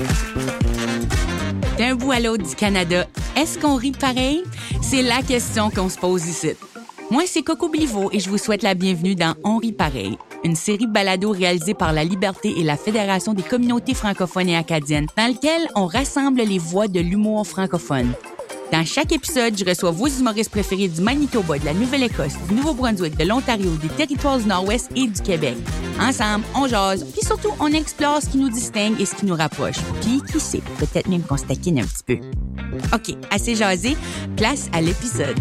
D'un bout à l'autre du Canada, est-ce qu'on rit pareil? C'est la question qu'on se pose ici. Moi, c'est Coco Bliveau et je vous souhaite la bienvenue dans On rit pareil, une série balado réalisée par la Liberté et la Fédération des communautés francophones et acadiennes, dans laquelle on rassemble les voix de l'humour francophone. Dans chaque épisode, je reçois vos humoristes préférés du Manitoba, de la Nouvelle-Écosse, du Nouveau-Brunswick, de l'Ontario, des territoires du Nord-Ouest et du Québec. Ensemble, on jase, puis surtout, on explore ce qui nous distingue et ce qui nous rapproche. Puis, qui sait, peut-être même qu'on se taquine un petit peu. OK, assez jasé, place à l'épisode.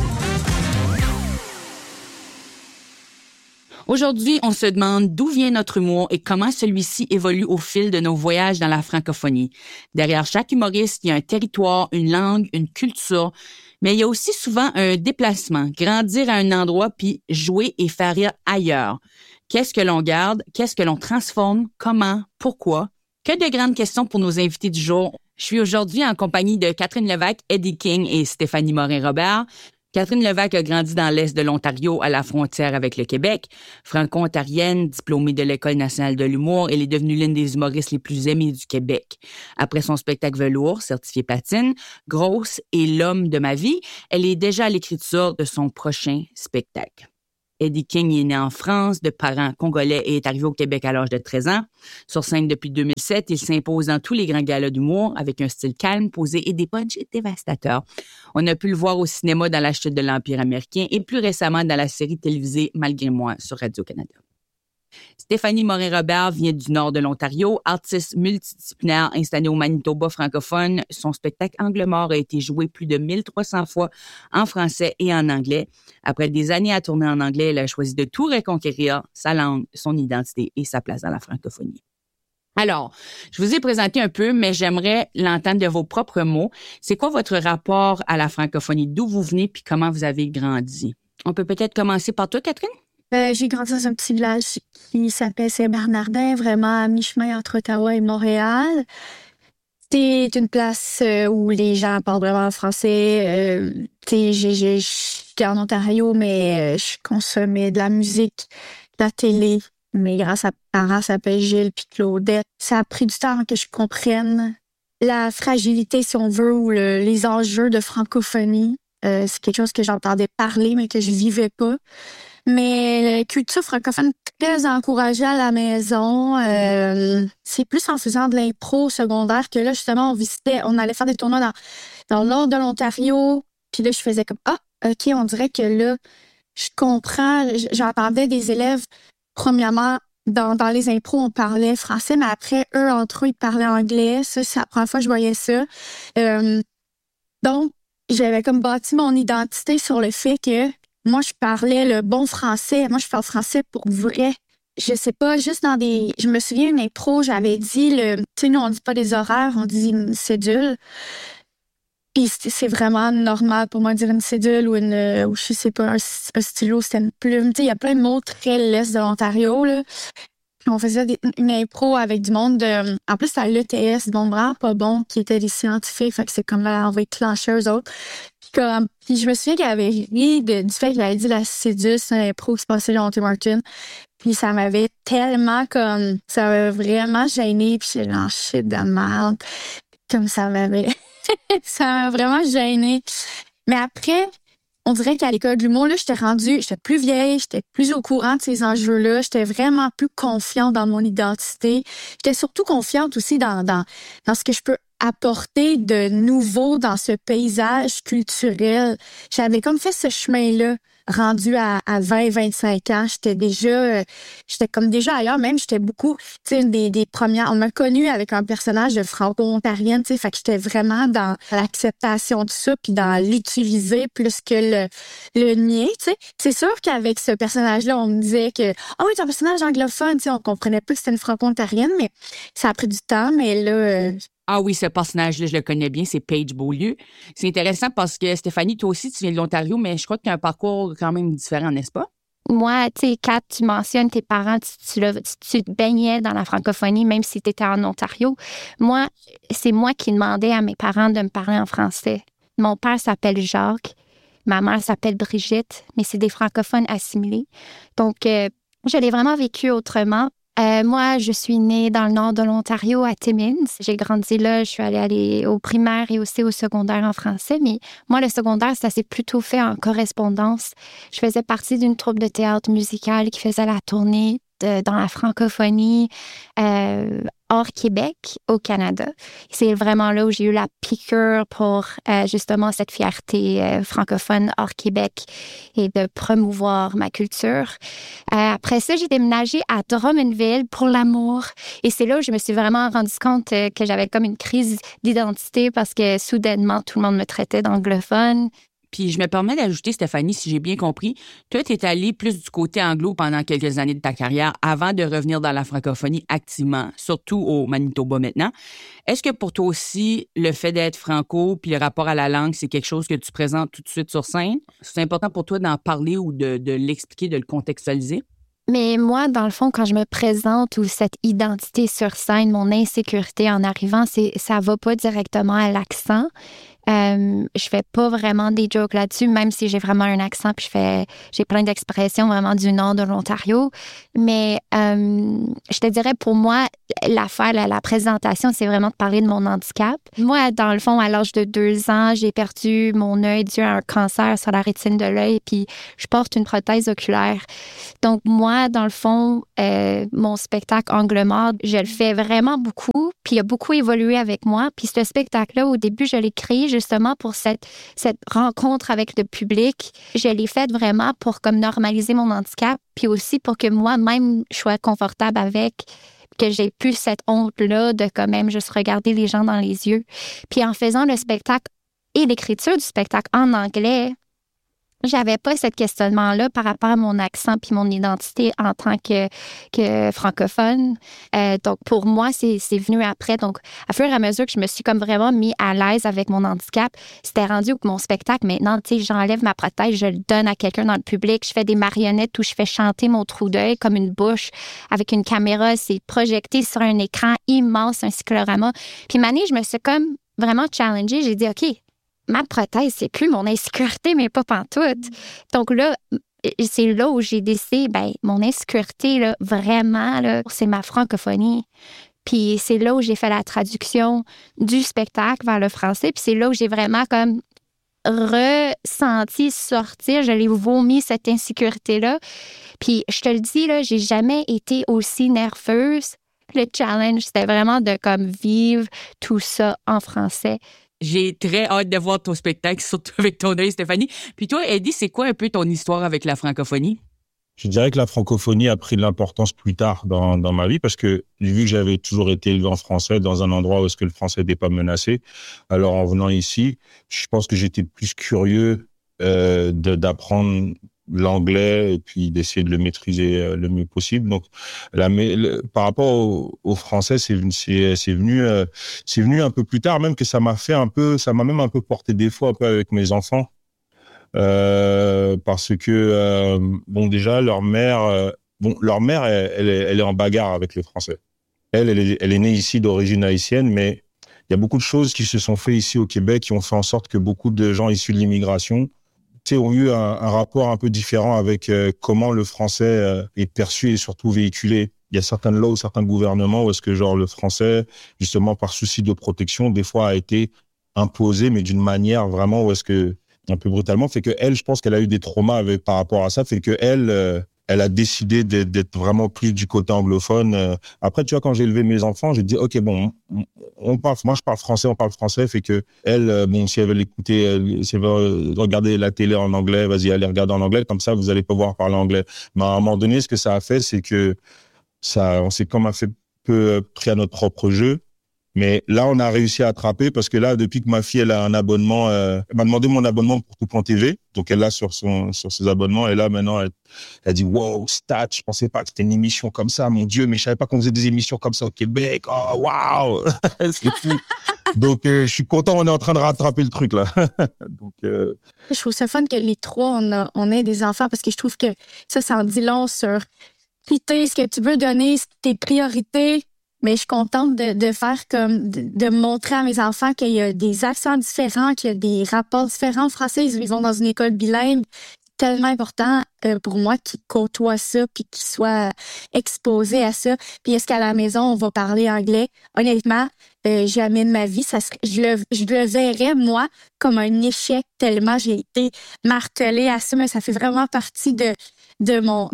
Aujourd'hui, on se demande d'où vient notre humour et comment celui-ci évolue au fil de nos voyages dans la francophonie. Derrière chaque humoriste, il y a un territoire, une langue, une culture, mais il y a aussi souvent un déplacement, grandir à un endroit puis jouer et faire rire ailleurs. Qu'est-ce que l'on garde? Qu'est-ce que l'on transforme? Comment? Pourquoi? Que de grandes questions pour nos invités du jour. Je suis aujourd'hui en compagnie de Catherine Levac, Eddie King et Stéphanie Morin-Robert. Catherine Levac a grandi dans l'est de l'Ontario, à la frontière avec le Québec. Franco-ontarienne, diplômée de l'École nationale de l'humour, elle est devenue l'une des humoristes les plus aimées du Québec. Après son spectacle Velours, certifié platine, Grosse et L'homme de ma vie, elle est déjà à l'écriture de son prochain spectacle. Eddie King est né en France, de parents congolais et est arrivé au Québec à l'âge de 13 ans. Sur scène depuis 2007, il s'impose dans tous les grands galas d'humour avec un style calme, posé et des punchs dévastateurs. On a pu le voir au cinéma dans La chute de l'Empire américain et plus récemment dans la série télévisée Malgré moi sur Radio-Canada. Stéphanie Morin-Robert vient du nord de l'Ontario, artiste multidisciplinaire installée au Manitoba francophone. Son spectacle Angle mort a été joué plus de 1300 fois en français et en anglais. Après des années à tourner en anglais, elle a choisi de tout reconquérir, sa langue, son identité et sa place dans la francophonie. Alors, je vous ai présenté un peu, mais j'aimerais l'entendre de vos propres mots. C'est quoi votre rapport à la francophonie? D'où vous venez puis comment vous avez grandi? On peut peut-être commencer par toi, Catherine? J'ai grandi dans un petit village qui s'appelle Saint-Bernardin, vraiment à mi-chemin entre Ottawa et Montréal. C'est une place où les gens parlent vraiment français. J'étais en Ontario, mais je consommais de la musique, de la télé. Mes grands-parents s'appellent Gilles puis Claudette. Ça a pris du temps que je comprenne la fragilité, si on veut, ou les enjeux de francophonie. C'est quelque chose que j'entendais parler, mais que je vivais pas. Mais la culture francophone très encouragée à la maison. C'est plus en faisant de l'impro secondaire que là, justement, on allait faire des tournois dans le nord de l'Ontario. Puis là, je faisais comme, OK, on dirait que là, je comprends. J'entendais des élèves, premièrement, dans les impros, on parlait français, mais après, eux, entre eux, ils parlaient anglais. Ça, c'est la première fois que je voyais ça. Donc, j'avais comme bâti mon identité sur le fait que moi, je parlais le bon français. Moi, je parle français pour vrai. Je sais pas, juste dans des... Je me souviens, une impro, j'avais dit tu sais, nous, on dit pas des horaires, on dit une cédule. Puis c'est vraiment normal pour moi de dire une cédule ou ou je sais pas, un stylo, c'était une plume. Tu sais, il y a plein de mots très l'est de l'Ontario, là. On faisait une impro avec du monde en plus, c'était à l'ETS, du monde vraiment pas bon, qui étaient des scientifiques. Fait que c'est comme là, on va clencher eux autres. Puis je me souviens qu'il y avait ri du fait que j'avais dit la cédule, c'est une impro qui se passait dans Tim Martin. Puis ça m'avait tellement ça m'avait vraiment gênée. Puis j'ai genre shit de merde. Comme ça m'a vraiment gênée. Mais après, on dirait qu'à l'école de l'humour, là, j'étais plus vieille, j'étais plus au courant de ces enjeux-là, j'étais vraiment plus confiante dans mon identité. J'étais surtout confiante aussi dans ce que je peux apporter de nouveau dans ce paysage culturel. J'avais comme fait ce chemin-là, rendu à 20-25 ans. J'étais comme déjà ailleurs, même j'étais beaucoup, tu sais, des premières. On m'a connue avec un personnage de franco-ontarienne, tu sais, fait que j'étais vraiment dans l'acceptation de ça, puis dans l'utiliser plus que le nier, tu sais. C'est sûr qu'avec ce personnage-là, on me disait que, oui, c'est un personnage anglophone, tu sais, on comprenait pas que c'était une franco-ontarienne, mais ça a pris du temps, mais là, Ah oui, ce personnage-là, je le connais bien, c'est Paige Beaulieu. C'est intéressant parce que, Stéphanie, toi aussi, tu viens de l'Ontario, mais je crois que tu as un parcours quand même différent, n'est-ce pas? Moi, tu sais, Kat, tu mentionnes tes parents, tu te baignais dans la francophonie, même si tu étais en Ontario. Moi, c'est moi qui demandais à mes parents de me parler en français. Mon père s'appelle Jacques, ma mère s'appelle Brigitte, mais c'est des francophones assimilés. Donc, je l'ai vraiment vécu autrement. Moi, je suis née dans le nord de l'Ontario, à Timmins. J'ai grandi là. Je suis allée au primaire et aussi au secondaire en français. Mais moi, le secondaire, ça s'est plutôt fait en correspondance. Je faisais partie d'une troupe de théâtre musical qui faisait la tournée dans la francophonie hors Québec, au Canada. C'est vraiment là où j'ai eu la piqûre pour justement cette fierté francophone hors Québec et de promouvoir ma culture. Après ça, j'ai déménagé à Drummondville pour l'amour. Et c'est là où je me suis vraiment rendu compte que j'avais comme une crise d'identité parce que soudainement, tout le monde me traitait d'anglophone. Puis je me permets d'ajouter, Stéphanie, si j'ai bien compris, toi, tu es allée plus du côté anglo pendant quelques années de ta carrière avant de revenir dans la francophonie activement, surtout au Manitoba maintenant. Est-ce que pour toi aussi, le fait d'être franco puis le rapport à la langue, c'est quelque chose que tu présentes tout de suite sur scène? C'est important pour toi d'en parler ou de l'expliquer, de le contextualiser? Mais moi, dans le fond, quand je me présente ou cette identité sur scène, mon insécurité en arrivant, ça va pas directement à l'accent. Je fais pas vraiment des jokes là-dessus, même si j'ai vraiment un accent, puis j'ai plein d'expressions vraiment du nord de l'Ontario. Mais je te dirais, pour moi, l'affaire, la présentation, c'est vraiment de parler de mon handicap. Moi, dans le fond, à l'âge de 2 ans, j'ai perdu mon œil dû à un cancer sur la rétine de l'œil, puis je porte une prothèse oculaire. Donc, moi, dans le fond, mon spectacle Angle mort, je le fais vraiment beaucoup, puis il a beaucoup évolué avec moi. Puis ce spectacle-là, au début, je l'ai créé justement pour cette rencontre avec le public. Je l'ai faite vraiment pour comme normaliser mon handicap, puis aussi pour que moi-même, je sois confortable avec, que j'ai plus cette honte-là de quand même juste regarder les gens dans les yeux. Puis en faisant le spectacle et l'écriture du spectacle en anglais, j'avais pas ce questionnement-là par rapport à mon accent puis mon identité en tant que francophone. Donc, pour moi, c'est venu après. Donc, à fur et à mesure que je me suis comme vraiment mis à l'aise avec mon handicap, c'était rendu que mon spectacle, maintenant, tu sais, j'enlève ma prothèse, je le donne à quelqu'un dans le public, je fais des marionnettes où je fais chanter mon trou d'œil comme une bouche avec une caméra. C'est projeté sur un écran immense, un cyclorama. Puis, Mané, je me suis comme vraiment challengée. J'ai dit, OK, ma prothèse, c'est plus mon insécurité, mais pas pantoute. Donc là, c'est là où j'ai décidé, mon insécurité, là, vraiment, là, c'est ma francophonie. Puis c'est là où j'ai fait la traduction du spectacle vers le français. Puis c'est là où j'ai vraiment comme ressenti sortir, je l'ai vomi, cette insécurité-là. Puis je te le dis, là, j'ai jamais été aussi nerveuse. Le challenge, c'était vraiment de comme vivre tout ça en français. J'ai très hâte de voir ton spectacle, surtout avec ton œil, Stéphanie. Puis toi, Eddie, c'est quoi un peu ton histoire avec la francophonie? Je dirais que la francophonie a pris de l'importance plus tard dans ma vie parce que vu que j'avais toujours été élevé en français dans un endroit où est-ce que le français n'était pas menacé, alors en venant ici, je pense que j'étais plus curieux d'apprendre l'anglais et puis d'essayer de le maîtriser le mieux possible. Donc, par rapport au français, c'est venu un peu plus tard, même que ça m'a même un peu porté défaut un peu avec mes enfants, parce que déjà leur mère, elle est en bagarre avec le français. Elle est née ici d'origine haïtienne, mais il y a beaucoup de choses qui se sont faites ici au Québec qui ont fait en sorte que beaucoup de gens issus de l'immigration ont eu un rapport un peu différent avec comment le français est perçu et surtout véhiculé. Il y a certaines lois ou certains gouvernements où est-ce que genre le français, justement par souci de protection, des fois a été imposé, mais d'une manière vraiment où est-ce que un peu brutalement, fait que elle, je pense qu'elle a eu des traumas par rapport à ça, fait que elle a décidé d'être vraiment plus du côté anglophone. Après, tu vois, quand j'ai élevé mes enfants, j'ai dit, OK, bon, moi, je parle français, on parle français, fait que elle, si elle veut l'écouter, si elle veut regarder la télé en anglais, vas-y, allez regarder en anglais, comme ça, vous allez pouvoir parler anglais. Mais à un moment donné, ce que ça a fait, c'est que on s'est comme un peu pris à notre propre jeu. Mais là, on a réussi à attraper parce que là, depuis que ma fille, elle a un abonnement, elle m'a demandé mon abonnement pour Tout.tv. Donc, elle l'a sur ses abonnements. Et là, maintenant, elle dit, wow, Stat, je pensais pas que c'était une émission comme ça. Mon Dieu, mais je savais pas qu'on faisait des émissions comme ça au Québec. Oh, wow! C'est fou. Donc, je suis content, on est en train de rattraper le truc, là. Donc, Je trouve ça fun que les trois, on ait des enfants parce que je trouve que ça en dit long sur ce que tu veux donner, tes priorités. Mais je suis contente de faire comme, de montrer à mes enfants qu'il y a des accents différents, qu'il y a des rapports différents. En français, ils vont dans une école bilingue. tellement important pour moi qu'ils côtoient ça puis qu'ils soient exposés à ça. Puis est-ce qu'à la maison, on va parler anglais? Honnêtement, jamais de ma vie, je le verrais, moi, comme un échec tellement j'ai été martelée à ça, mais ça fait vraiment partie de mon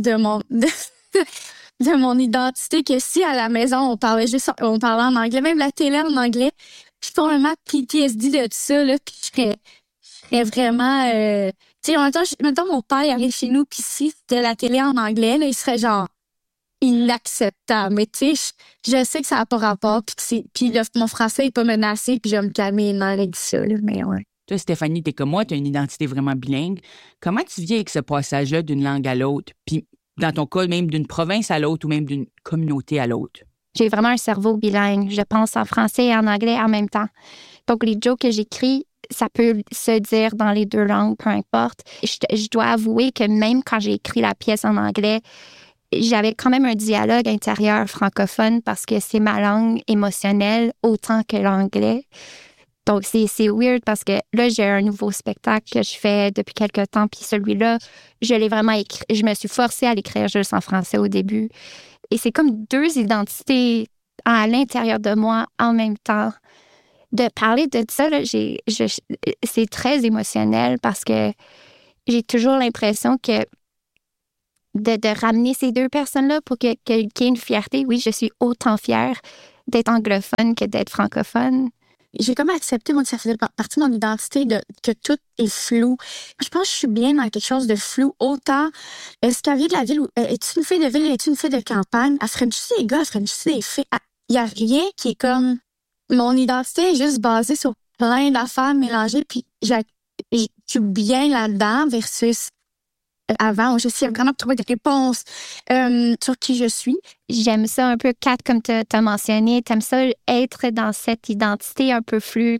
identité que si à la maison, on parlait en anglais, même la télé en anglais, je suis complètement PTSD de ça, là, puis je serais vraiment... tu sais, en même temps, mon père il arrive chez nous, puis si c'était la télé en anglais, là, il serait genre inacceptable. Mais tu sais, je sais que ça n'a pas rapport, puis mon français n'est pas menacé, puis je vais me calmer les nerfs avec ça, là, mais ouais. Toi, Stéphanie, t'es comme moi, t'as une identité vraiment bilingue. Comment tu vis avec ce passage-là d'une langue à l'autre? Puis, dans ton cas, même d'une province à l'autre ou même d'une communauté à l'autre? J'ai vraiment un cerveau bilingue. Je pense en français et en anglais en même temps. Donc, les jokes que j'écris, ça peut se dire dans les deux langues, peu importe. Je dois avouer que même quand j'ai écrit la pièce en anglais, j'avais quand même un dialogue intérieur francophone parce que c'est ma langue émotionnelle autant que l'anglais. Donc, c'est weird parce que là, j'ai un nouveau spectacle que je fais depuis quelques temps, puis celui-là, je l'ai vraiment écrit. Je me suis forcée à l'écrire juste en français au début. Et c'est comme deux identités à l'intérieur de moi en même temps. De parler de ça, là, c'est très émotionnel parce que j'ai toujours l'impression que de ramener ces deux personnes-là pour qu'il y ait une fierté. Oui, je suis autant fière d'être anglophone que d'être francophone. J'ai comme accepté, moi, que ça faisait partie de mon identité, que tout est flou. Je pense que je suis bien dans quelque chose de flou. Autant, est-ce qu'elle vient de la ville ou es-tu une fille de ville, es-tu une fille de campagne? Elle frenchie les gars, elle frenchie les filles. Il n'y a rien qui est comme... Mon identité est juste basée sur plein d'affaires mélangées, puis je suis bien là-dedans versus avant, j'essaie vraiment de trouver des réponses sur qui je suis. J'aime ça un peu, Kat, comme tu as mentionné. T'aimes ça être dans cette identité un peu floue.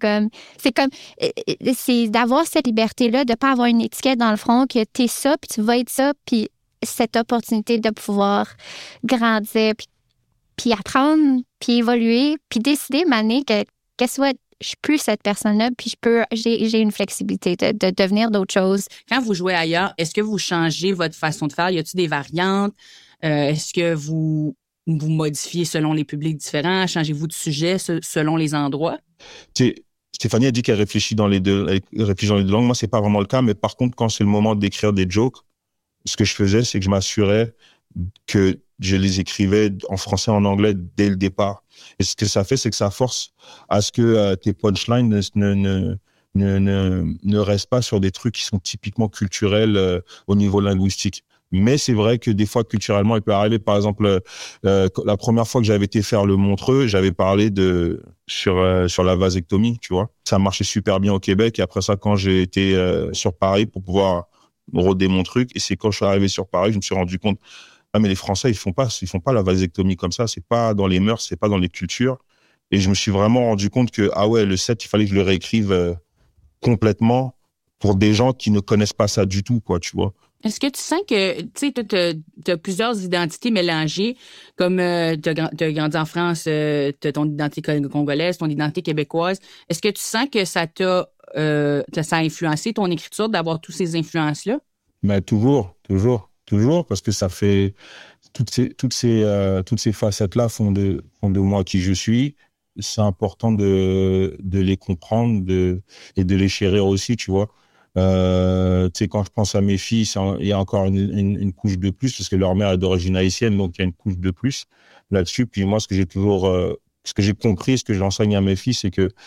C'est d'avoir cette liberté-là, de ne pas avoir une étiquette dans le front, que tu es ça, puis tu vas être ça, puis cette opportunité de pouvoir grandir, puis apprendre, puis évoluer, puis décider, maner, que soit je suis plus cette personne-là, puis j'ai une flexibilité de devenir d'autres choses. Quand vous jouez ailleurs, est-ce que vous changez votre façon de faire? Y a-t-il des variantes? Est-ce que vous modifiez selon les publics différents? Changez-vous de sujet selon les endroits? Stéphanie a dit qu'elle réfléchit dans les deux langues. Moi, c'est pas vraiment le cas, mais par contre, quand c'est le moment d'écrire des jokes, ce que je faisais, c'est que je m'assurais que je les écrivais en français et en anglais dès le départ. Et ce que ça fait, c'est que ça force à ce que tes punchlines ne restent pas sur des trucs qui sont typiquement culturels au niveau linguistique. Mais c'est vrai que des fois, culturellement, il peut arriver. Par exemple, la première fois que j'avais été faire le Montreux, j'avais parlé sur la vasectomie, tu vois. Ça marchait super bien au Québec. Et après ça, quand j'ai été sur Paris pour pouvoir roder mon truc, et c'est quand je suis arrivé sur Paris, je me suis rendu compte, ah, mais les Français, ils font pas la vasectomie comme ça. C'est pas dans les mœurs, c'est pas dans les cultures. Et je me suis vraiment rendu compte que, ah ouais, le set, il fallait que je le réécrive complètement pour des gens qui ne connaissent pas ça du tout, quoi, tu vois. Est-ce que tu sens que, tu sais, t'as plusieurs identités mélangées, comme t'as grandi en France, t'as ton identité congolaise, ton identité québécoise. Est-ce que tu sens que ça a influencé ton écriture d'avoir toutes ces influences-là? Mais toujours, parce que ça fait toutes ces facettes-là font de moi qui je suis. C'est important de les comprendre et de les chérir aussi, tu vois. Tu sais, quand je pense à mes filles, il y a encore une couche de plus parce que leur mère est d'origine haïtienne, donc il y a une couche de plus là-dessus. Puis moi, ce que j'ai compris, ce que j'enseigne à mes filles, c'est que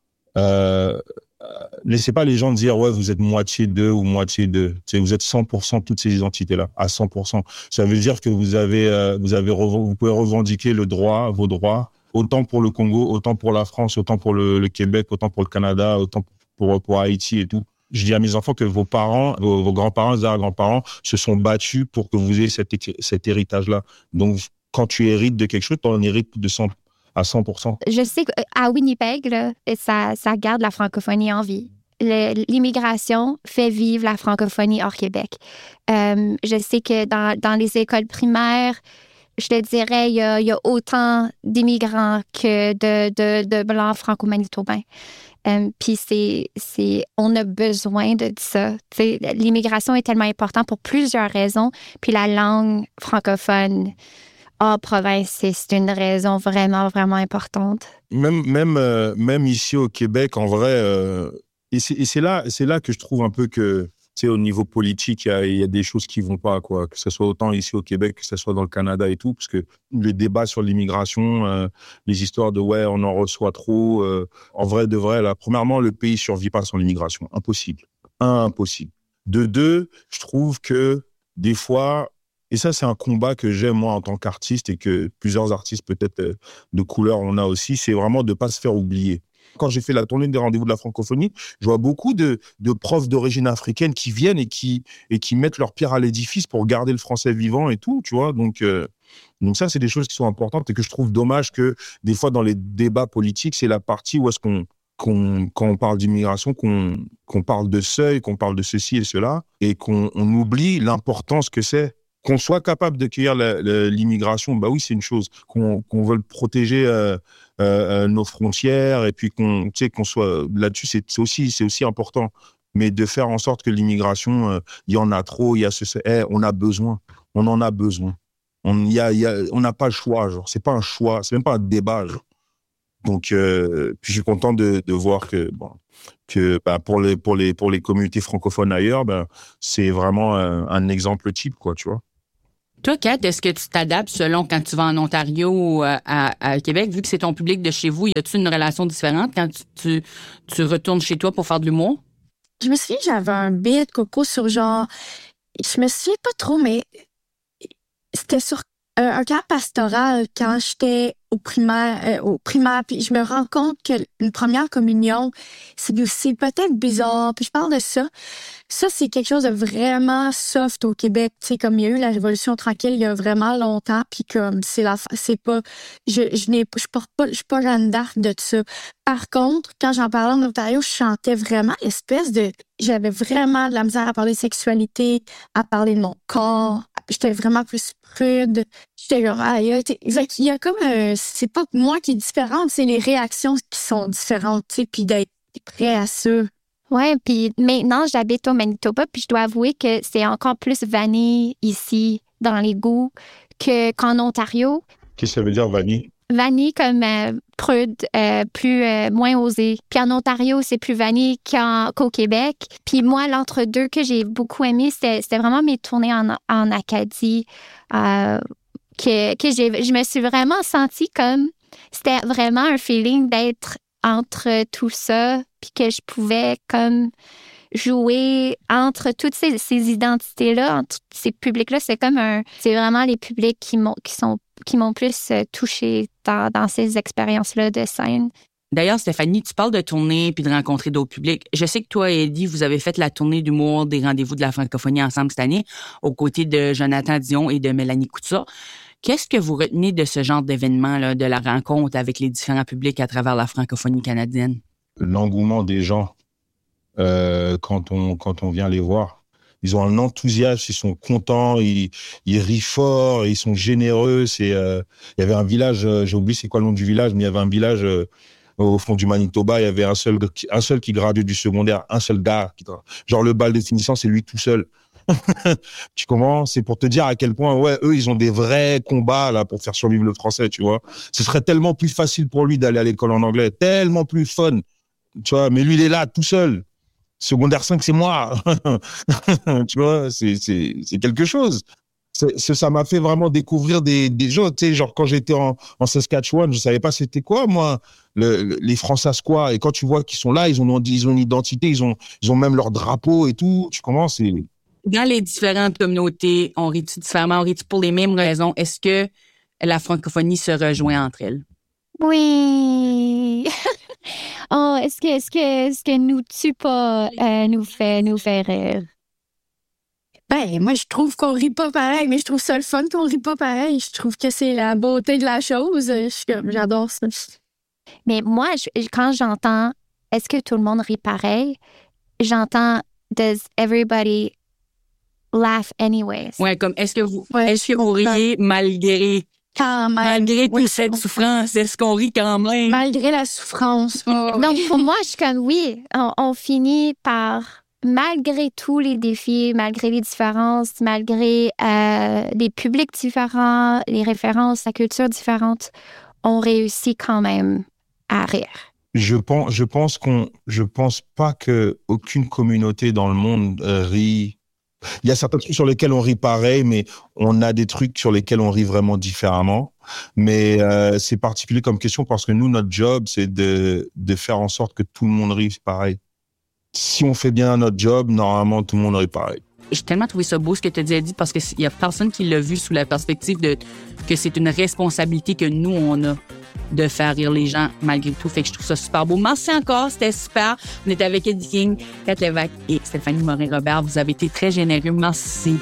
laissez pas les gens dire ouais, vous êtes moitié d'eux ou moitié d'eux. Tu sais, vous êtes 100% de toutes ces identités-là, à 100%. Ça veut dire que vous pouvez revendiquer vos droits, autant pour le Congo, autant pour la France, autant pour le Québec, autant pour le Canada, autant pour Haïti et tout. Je dis à mes enfants que vos parents, vos grands-parents, vos arrière-grands-parents se sont battus pour que vous ayez cet héritage-là. Donc, quand tu hérites de quelque chose, tu en hérites à 100%. Je sais qu'à Winnipeg, là, ça garde la francophonie en vie. L'immigration fait vivre la francophonie hors Québec. Je sais que dans les écoles primaires, je te dirais, il y a autant d'immigrants que de Blancs franco-manitobains. Puis on a besoin de ça. T'sais, l'immigration est tellement importante pour plusieurs raisons. Puis la langue francophone en province, c'est une raison vraiment, vraiment importante. Même ici au Québec, en vrai, et c'est là que je trouve un peu que, tu sais, au niveau politique, il y a des choses qui vont pas, quoi. Que ce soit autant ici au Québec, que ce soit dans le Canada et tout, parce que le débat sur l'immigration, les histoires de ouais, on en reçoit trop, en vrai de vrai, là, premièrement, le pays survit pas sans l'immigration, impossible. De deux, je trouve que des fois, et ça c'est un combat que j'ai moi en tant qu'artiste et que plusieurs artistes peut-être de couleur on a aussi, c'est vraiment de pas se faire oublier. Quand j'ai fait la tournée des rendez-vous de la francophonie, je vois beaucoup de profs d'origine africaine qui viennent et qui mettent leur pierre à l'édifice pour garder le français vivant et tout, tu vois. Donc ça, c'est des choses qui sont importantes et que je trouve dommage que des fois dans les débats politiques, c'est la partie où est-ce quand on parle d'immigration, qu'on parle de seuil, qu'on parle de ceci et cela, et qu'on oublie l'importance que c'est. Qu'on soit capable d'accueillir l'immigration, bah oui, c'est une chose. Qu'on veuille protéger nos frontières et puis qu'on soit là-dessus, c'est aussi important. Mais de faire en sorte que l'immigration, il y en a trop, il y a on a besoin, on en a besoin. On n'a pas le choix, genre. C'est pas un choix, c'est même pas un débat, genre. Donc, puis je suis content de voir que pour les communautés francophones ailleurs, c'est vraiment un exemple type, quoi, tu vois. Toi, Kat, est-ce que tu t'adaptes selon quand tu vas en Ontario ou à Québec? Vu que c'est ton public de chez vous, y a-t-il une relation différente quand tu retournes chez toi pour faire de l'humour? Je me souviens, j'avais un bit Coco sur genre... Je me souviens pas trop, mais c'était sur un camp pastoral quand j'étais au primaire, puis je me rends compte que une première communion, c'est peut-être bizarre, puis je parle de ça. Ça, c'est quelque chose de vraiment soft au Québec, tu sais, comme il y a eu la Révolution tranquille il y a vraiment longtemps, puis comme c'est pas, je suis pas Jeanne d'Arc de ça. Par contre, quand j'en parlais en Ontario, je chantais vraiment j'avais vraiment de la misère à parler de sexualité, à parler de mon corps. J'étais vraiment plus prude. J'étais genre, il y a comme, c'est pas moi qui est différente, c'est les réactions qui sont différentes, tu sais, puis d'être prêt à ça. Ouais, puis maintenant, j'habite au Manitoba, puis je dois avouer que c'est encore plus vanille ici, dans les goûts, qu'en Ontario. Qu'est-ce que ça veut dire, vanille? Vanille comme prude, moins osé. Puis en Ontario, c'est plus vanille qu'au Québec. Puis moi, l'entre-deux que j'ai beaucoup aimé, c'était vraiment mes tournées en Acadie, je me suis vraiment sentie comme... C'était vraiment un feeling d'être entre tout ça, puis que je pouvais comme jouer entre toutes ces identités-là, entre ces publics-là. C'est vraiment les publics qui m'ont plus touchée dans ces expériences-là de scène. D'ailleurs, Stéphanie, tu parles de tournée puis de rencontrer d'autres publics. Je sais que toi et Eddie, vous avez fait la tournée d'humour des rendez-vous de la francophonie ensemble cette année, aux côtés de Jonathan Dion et de Mélanie Couture. Qu'est-ce que vous retenez de ce genre d'événement-là, de la rencontre avec les différents publics à travers la francophonie canadienne? L'engouement des gens quand on vient les voir. Ils ont un enthousiasme, ils sont contents, ils rient fort, ils sont généreux. Il y avait un village, j'ai oublié c'est quoi le nom du village, mais il y avait un village au fond du Manitoba, il y avait un seul qui graduait du secondaire, un seul gars. Genre le bal de finissant, c'est lui tout seul. Tu comprends? C'est pour te dire à quel point, ouais, eux, ils ont des vrais combats là pour faire survivre le français, tu vois. Ce serait tellement plus facile pour lui d'aller à l'école en anglais, tellement plus fun, tu vois. Mais lui, il est là tout seul. Secondaire 5, c'est moi. Tu vois, c'est quelque chose. Ça m'a fait vraiment découvrir des gens, tu sais, genre quand j'étais en Saskatchewan, je savais pas c'était quoi, moi, les Fransaskois. Et quand tu vois qu'ils sont là, ils ont une identité, ils ont même leur drapeau et tout. Tu comprends? Dans les différentes communautés, on rit-tu différemment, on rit-tu pour les mêmes raisons? Est-ce que la francophonie se rejoint entre elles? Oui. Oh, est-ce que nous tue pas, nous fait rire? Ben, moi, je trouve qu'on rit pas pareil, mais je trouve ça le fun qu'on rit pas pareil. Je trouve que c'est la beauté de la chose. J'adore ça. Mais moi, quand j'entends « Est-ce que tout le monde rit pareil? » J'entends « Does everybody laugh anyways? » Ouais, comme est-ce que vous riez malgré Quand même. Malgré Oui. toute cette souffrance, est-ce qu'on rit quand même? Malgré la souffrance. Donc, pour moi, je suis comme, oui, on finit par, malgré tous les défis, malgré les différences, malgré les publics différents, les références, la culture différente, on réussit quand même à rire. Je pense pas que aucune communauté dans le monde rit. Il y a certains trucs sur lesquels on rit pareil, mais on a des trucs sur lesquels on rit vraiment différemment. Mais c'est particulier comme question parce que nous, notre job, c'est de faire en sorte que tout le monde rit pareil. Si on fait bien notre job, normalement, tout le monde rit pareil. J'ai tellement trouvé ça beau ce que tu as dit parce qu'il y a personne qui l'a vu sous la perspective que c'est une responsabilité que nous, on a de faire rire les gens malgré tout. Fait que je trouve ça super beau. Merci encore, c'était super. On était avec Eddie King, Kat Levac et Stéphanie Morin-Robert. Vous avez été très généreux. Merci.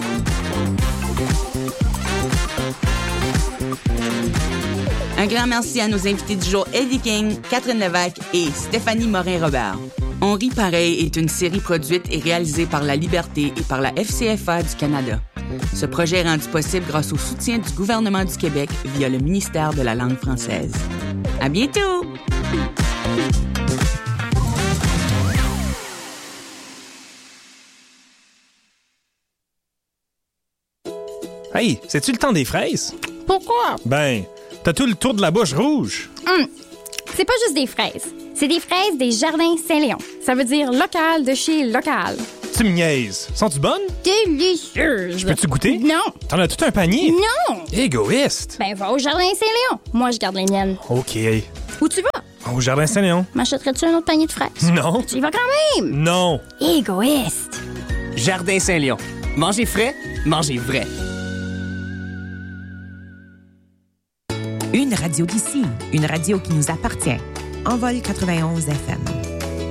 Un grand merci à nos invités du jour, Eddie King, Catherine Levac et Stéphanie Morin-Robert. On rit pareil est une série produite et réalisée par La Liberté et par la FCFA du Canada. Ce projet est rendu possible grâce au soutien du gouvernement du Québec via le ministère de la langue française. À bientôt! Hey, c'est-tu le temps des fraises? Pourquoi? Ben, t'as tout le tour de la bouche rouge. C'est pas juste des fraises. C'est des fraises des Jardins Saint-Léon. Ça veut dire local de chez local. Tu me niaises. Sont-tu bonnes? Délicieuse. Je peux-tu goûter? Non. T'en as tout un panier? Non. Égoïste. Ben, va au Jardin Saint-Léon. Moi, je garde les miennes. OK. Où tu vas? Au Jardin Saint-Léon? M'achèterais-tu un autre panier de fraises? Non. Tu y vas quand même. Non. Égoïste. Jardin Saint-Léon. Mangez frais, mangez vrai. Une radio d'ici, une radio qui nous appartient. Envol 91 FM.